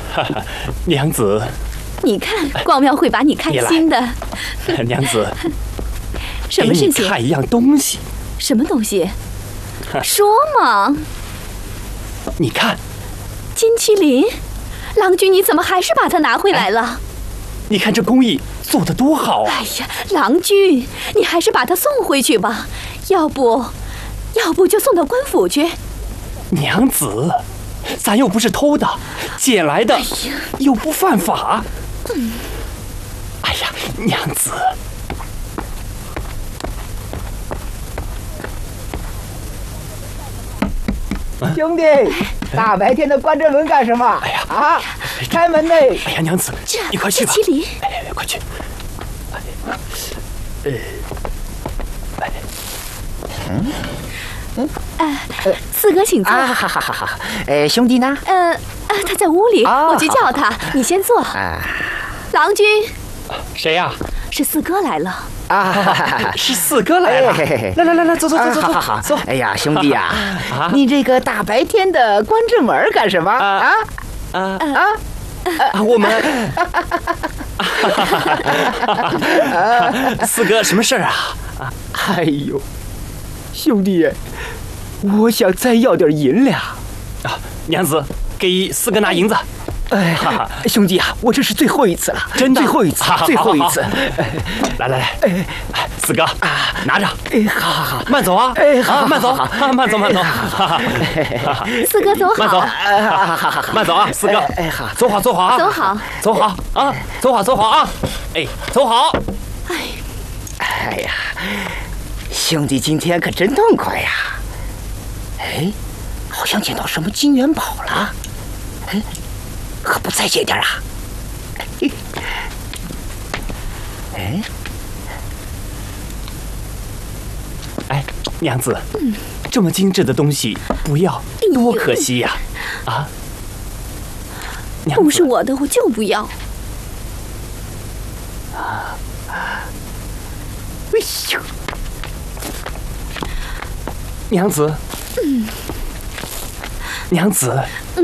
哈哈，娘子， 你看，光庙会把你开心的。 娘子， 什么事情？ 给你看一样东西。 什么东西？说嘛。 你看， 金麒麟，郎君，你怎么还是把它拿回来了？ 你看这工艺做得多好啊！ 哎呀，郎君，你还是把它送回去吧，要不就送到官府去。 娘子，咱又不是偷的，捡来的，又不犯法。哎呀，娘子。 兄弟，大白天的关这门干什么？ 哎呀啊，开门嘞！ 哎呀，娘子，你快去吧。 麒麟， 哎，快去。 四哥请坐。 啊，哈哈哈哈！兄弟呢？ 他在屋里，我去叫他。你先坐。郎君， 谁呀？ 是四哥来了。 啊， 是四哥来了。来，走，走。 哎呀，兄弟啊，你这个大白天的关这门干什么？ 我们，四哥，什么事儿啊？ 哎呦，兄弟，我想再要点银两。 娘子，给四哥拿银子。 哎，兄弟啊，我这是最后一次了， 真的， 最后一次，最后一次。 来，四哥，拿着。 好， 慢走啊！ 好， 慢走，慢走。 四哥走好， 慢走，慢走啊，四哥。 好， 走好啊， 走好啊，走好啊！哎，走好。 哎呀，兄弟今天可真痛快呀！哎，好像捡到什么金元宝了。哎，可不再捡点啊？ 哎，娘子，这么精致的东西不要，多可惜呀！啊，娘子， 不是我的，我就不要。 哎呦， 娘子，娘子，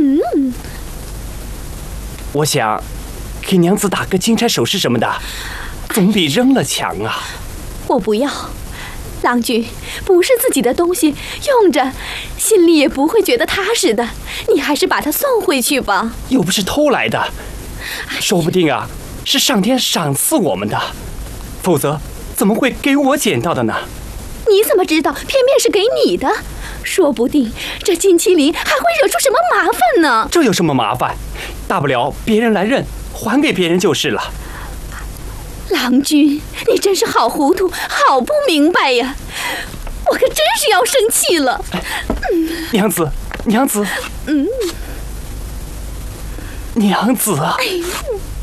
我想给娘子打个金钗首饰什么的，总比扔了强啊！ 我不要，郎君，不是自己的东西，用着心里也不会觉得踏实的。你还是把它送回去吧。 又不是偷来的，说不定啊是上天赏赐我们的，否则怎么会给我捡到的呢？ 你怎么知道偏偏是给你的？说不定这金麒麟还会惹出什么麻烦呢？ 这有什么麻烦？大不了别人来认，还给别人就是了。 郎君，你真是好糊涂，好不明白呀！我可真是要生气了。 娘子，娘子啊！